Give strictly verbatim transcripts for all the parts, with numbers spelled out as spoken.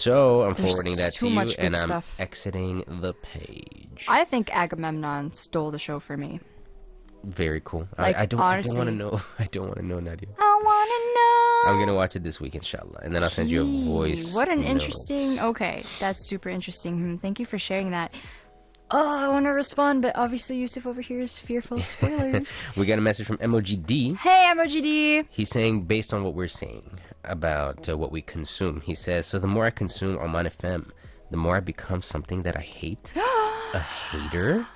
So I'm There's forwarding that too to you, much good and I'm stuff. exiting the page. I think Agamemnon stole the show for me. Very cool. Like, I, I don't. honestly. I don't want to know. I don't want to know, Nadia. I want to know. I'm gonna watch it this week, inshallah, and then I'll send you a Gee, voice. What an note. interesting. Okay, that's super interesting. Hmm, Thank you for sharing that. Oh, I want to respond, but obviously Yusuf over here is fearful of spoilers. We got a message from M O G D. Hey, M O G D. He's saying, based on what we're saying about uh, what we consume, he says, so the more I consume Oman F M, the more I become something that I hate. A hater?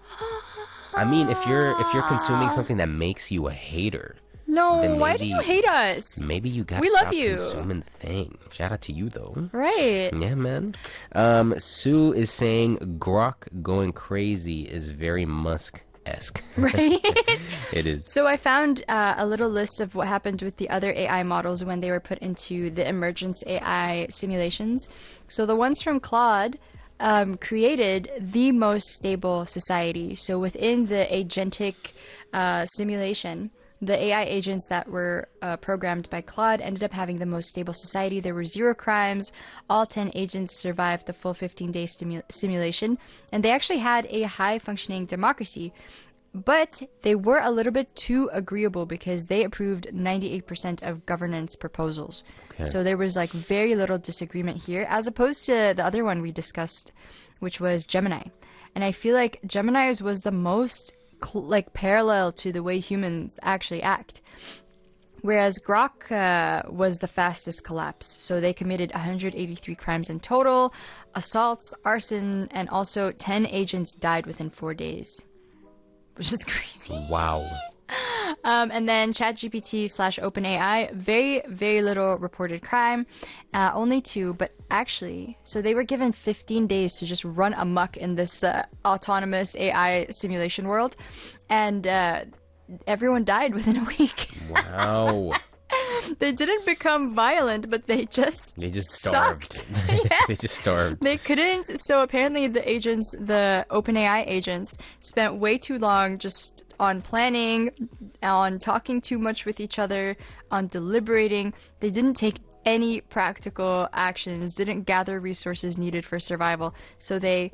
I mean, if you're if you're consuming something that makes you a hater, No, then why do maybe- you hate us? maybe you gotta We love stop you. consuming the thing. Shout out to you, though. Right. Yeah, man. Um, Sue is saying Grok going crazy is very Musk-esque. Right. It is. So I found uh, a little list of what happened with the other A I models when they were put into the emergence A I simulations. So the ones from Claude um, created the most stable society. So within the agentic uh, simulation, the A I agents that were uh, programmed by Claude ended up having the most stable society. There were zero crimes. All ten agents survived the full fifteen-day stimu- simulation. And they actually had a high-functioning democracy. But they were a little bit too agreeable because they approved ninety-eight percent of governance proposals. Okay. So there was like very little disagreement here, as opposed to the other one we discussed, which was Gemini. And I feel like Gemini's was the most cl- like parallel to the way humans actually act. Whereas Grok uh, was the fastest collapse. So they committed one hundred eighty-three crimes in total, assaults, arson, and also ten agents died within four days. Which is crazy. Wow. Um, and then ChatGPT slash OpenAI, very, very little reported crime. Uh, only two, but actually, so they were given fifteen days to just run amok in this uh, autonomous A I simulation world. And uh, everyone died within a week. Wow. They didn't become violent, but they just They just starved. sucked. They just starved. They couldn't. So apparently, the agents, the OpenAI agents, spent way too long just on planning, on talking too much with each other, on deliberating. They didn't take any practical actions, didn't gather resources needed for survival. So they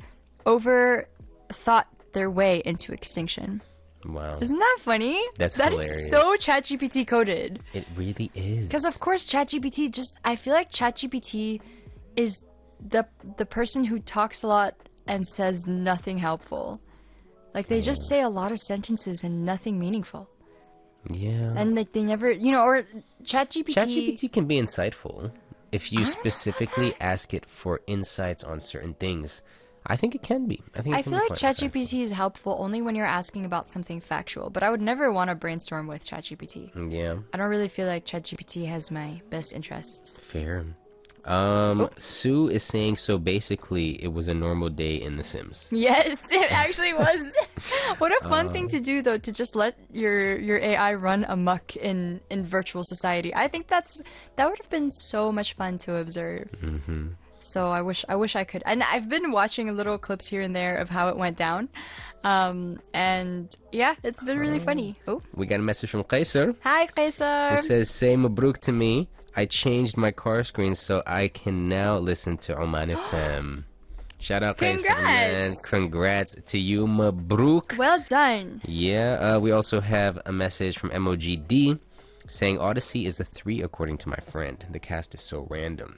overthought their way into extinction. Wow. Isn't that funny? That's That hilarious. is so ChatGPT coded. It really is. Because of course, ChatGPT just I feel like ChatGPT is the the person who talks a lot and says nothing helpful. Like they just say a lot of sentences and nothing meaningful. Yeah. And like they never, you know, or ChatGPT. ChatGPT can be insightful if you specifically ask it for insights on certain things. I think it can be. I think it I can feel be like quite insightful. ChatGPT is helpful only when you're asking about something factual, but I would never want to brainstorm with ChatGPT. Yeah, I don't really feel like ChatGPT has my best interests. fair. Um, Sue is saying, so basically it was a normal day in The Sims. Yes, it actually was. What a fun Uh. thing to do, though, to just let your your A I run amok in, in virtual society. I think that's that would have been so much fun to observe. Mm-hmm. So I wish I wish I could. And I've been watching little clips here and there of how it went down. Um, and yeah, it's been really funny. Oh, We got a message from Qaisar. hi, Qaisar. It says, say Mabruk to me. I changed my car screen so I can now listen to Oman F M. Shout out Qaisar, Congrats. man. Congrats to you, Mabruk. Well done. Yeah, uh, we also have a message from M O G D saying Odyssey is a three according to my friend. The cast is so random.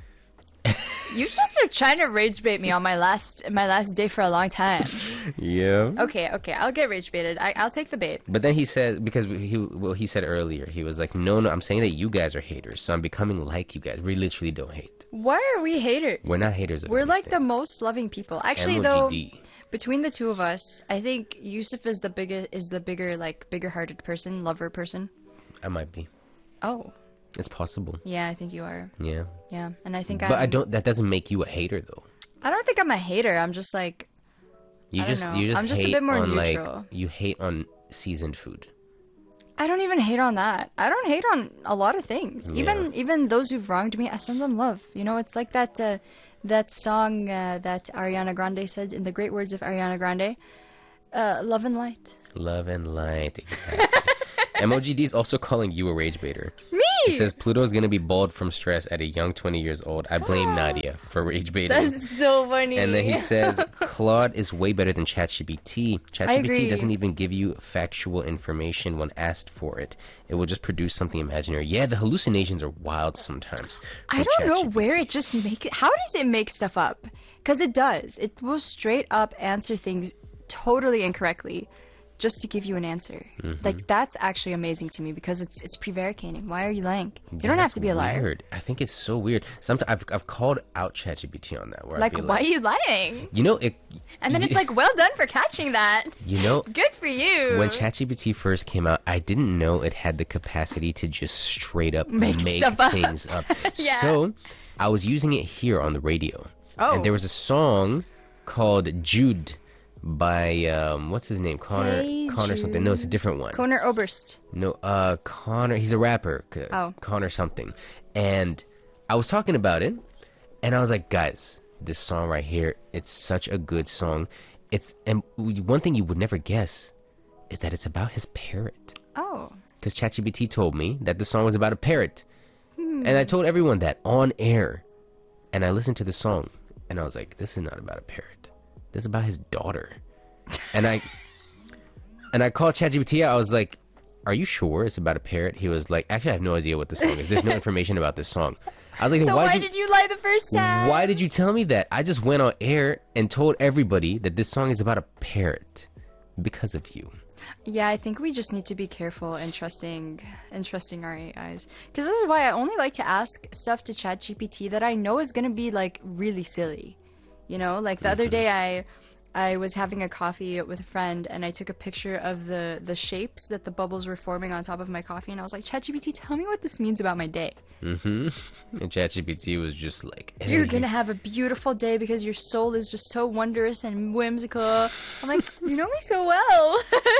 You just are trying to rage bait me on my last my last day for a long time. Yeah. Okay, okay, I'll get rage baited. I, I'll take the bait. But then he said, because he well he said earlier, he was like, no, no, I'm saying that you guys are haters, so I'm becoming like you guys. We literally don't hate. Why are we haters? We're not haters of We're like the anything. most loving people. Actually, though, M O G D. between the two of us, I think Yusuf is the bigger is the bigger like bigger hearted person, lover person. I might be. Oh, It's possible. yeah, I think you are. Yeah. Yeah, and I think But I'm, I don't. That doesn't make you a hater, though. I don't think I'm a hater. I'm just like You I don't just know. you just I'm just a hate bit more on neutral. like you hate on seasoned food. I don't even hate on that. I don't hate on a lot of things. Even even those who've wronged me, I send them love. You know, it's like that uh, that song uh, that Ariana Grande said in the great words of Ariana Grande, uh, "Love and light." Love and light, exactly. M O G D is also calling you a rage baiter. Me? It says Pluto's gonna be bald from stress at a young twenty years old. I blame Nadia for rage baiting. That's so funny. And then he says Claude is way better than ChatGPT. I ChatGPT agree. doesn't even give you factual information when asked for it. It will just produce something imaginary. Yeah, the hallucinations are wild sometimes. I from don't know ChatGPT. where it just make it. How does it make stuff up? Because it does. It will straight up answer things totally incorrectly, just to give you an answer. Mm-hmm. Like that's actually amazing to me because it's it's prevaricating. Why are you lying? You Yeah, don't have that's to be a liar. weird. I think it's so weird. Sometimes I've I've called out ChatGPT on that. Where Like, I'd be why like, are you lying? you know it. And then you, it's like, well done for catching that. you know. Good for you. When ChatGPT first came out, I didn't know it had the capacity to just straight up Make make, stuff up. things up. Yeah. So I was using it here on the radio. Oh. And there was a song called Jude by, um, what's his name? Connor, Hey Connor something. No, it's a different one. Conor Oberst. No, uh, Connor, he's a rapper. C- Oh. Connor something. And I was talking about it, and I was like, guys, this song right here, it's such a good song. It's, and one thing you would never guess is that it's about his parrot. Oh. Because ChatGPT told me that the song was about a parrot. And I told everyone that on air. And I listened to the song, and I was like, this is not about a parrot. This is about his daughter. And I and I called ChatGPT. I was like, are you sure it's about a parrot? He was like, actually, I have no idea what the song is. There's no information about this song. I was like, So why, why did you, did you lie the first time? why did you tell me that? I just went on air and told everybody that this song is about a parrot because of you. Yeah, I think we just need to be careful in trusting in trusting our A Is. Because this is why I only like to ask stuff to ChatGPT that I know is gonna be like really silly. You know, like the other day I I was having a coffee with a friend and I took a picture of the the shapes that the bubbles were forming on top of my coffee and I was like, ChatGPT, tell me what this means about my day. Mm-hmm. And ChatGPT was just like, hey. You're gonna have a beautiful day because your soul is just so wondrous and whimsical. I'm like, you know me so well.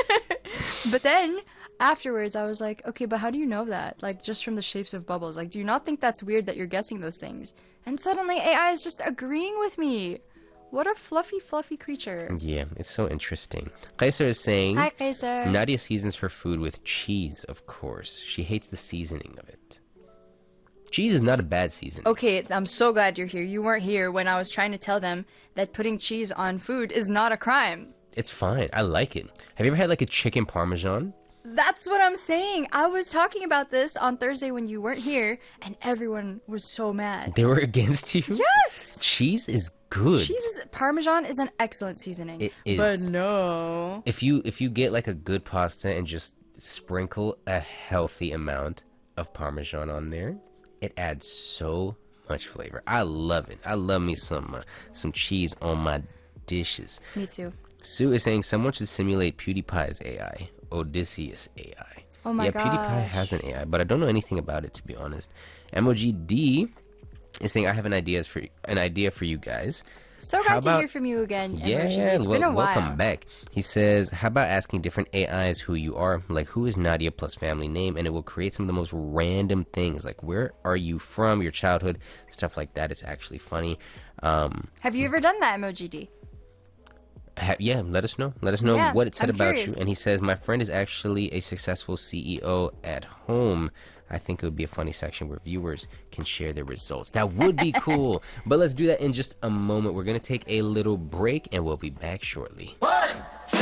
But then afterwards, I was like, okay, but how do you know that? Like, just from the shapes of bubbles. Like, do you not think that's weird that you're guessing those things? And suddenly A I is just agreeing with me. What a fluffy, fluffy creature. Yeah, it's so interesting. Kaiser is saying, Hi, Kaiser. Nadia seasons her food with cheese, of course. She hates the seasoning of it. Cheese is not a bad seasoning. Okay, I'm so glad you're here. You weren't here when I was trying to tell them that putting cheese on food is not a crime. It's fine. I like it. Have you ever had like a chicken parmesan? That's what I'm saying. I was talking about this on Thursday when you weren't here, and everyone was so mad. They were against you? Yes! Cheese is good. Cheese is, Parmesan is an excellent seasoning. It is. But no. If you if you get like a good pasta and just sprinkle a healthy amount of parmesan on there, it adds so much flavor. I love it. I love me some uh, some cheese on my dishes. Me too. Sue is saying someone should simulate PewDiePie's A I, Odysseus A I. Oh my yeah, gosh. PewDiePie has an A I, but I don't know anything about it, to be honest. M O G D is saying I have an ideas for an idea for you guys. So How glad about- to hear from you again, Yeah, Emergency. It's wel- been a while. welcome back. He says, how about asking different A Is who you are? Like, who is Nadia plus family name? And it will create some of the most random things. Like, where are you from? Your childhood? Stuff like that. It's actually funny. Um, Have you ever done that, Emoji D? ha- yeah, let us know. Let us know Yeah, what it said I'm about curious. you. And he says, my friend is actually a successful C E O at home. I think it would be a funny section where viewers can share their results. That would be cool. But let's do that in just a moment. We're going to take a little break, and we'll be back shortly. One, two,